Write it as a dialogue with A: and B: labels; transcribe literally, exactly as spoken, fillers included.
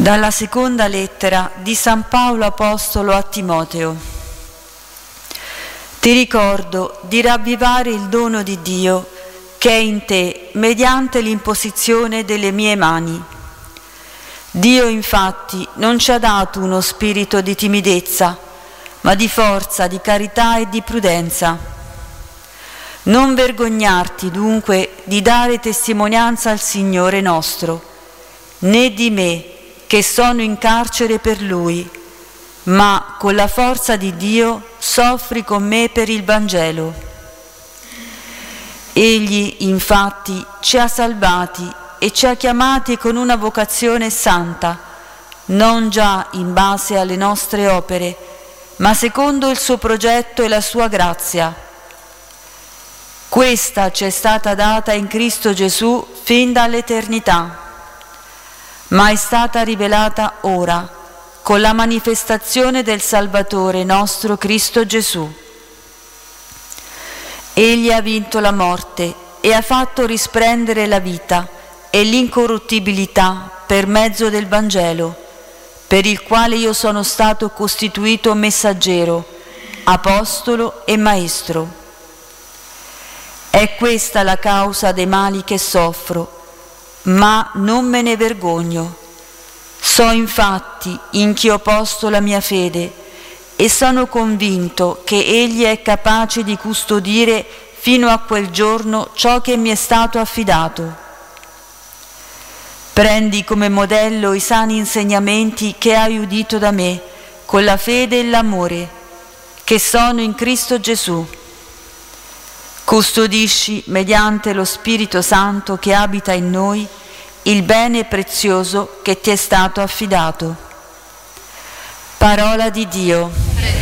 A: Dalla seconda lettera di San Paolo Apostolo a Timoteo. Ti ricordo di ravvivare il dono di Dio che è in te mediante l'imposizione delle mie mani. Dio infatti non ci ha dato uno spirito di timidezza, ma di forza, di carità e di prudenza. Non vergognarti dunque di dare testimonianza al Signore nostro, né di me, che sono in carcere per Lui, ma con la forza di Dio soffri con me per il Vangelo. Egli, infatti, ci ha salvati e ci ha chiamati con una vocazione santa, non già in base alle nostre opere, ma secondo il suo progetto e la sua grazia. Questa ci è stata data in Cristo Gesù fin dall'eternità, ma è stata rivelata ora, con la manifestazione del Salvatore nostro Cristo Gesù. Egli ha vinto la morte e ha fatto risplendere la vita e l'incorruttibilità per mezzo del Vangelo, per il quale io sono stato costituito messaggero, apostolo e maestro. È questa la causa dei mali che soffro, ma non me ne vergogno. So infatti in chi ho posto la mia fede e sono convinto che Egli è capace di custodire fino a quel giorno ciò che mi è stato affidato. Prendi come modello i sani insegnamenti che hai udito da me, con la fede e l'amore, che sono in Cristo Gesù. Custodisci, mediante lo Spirito Santo che abita in noi, il bene prezioso che ti è stato affidato. Parola di Dio.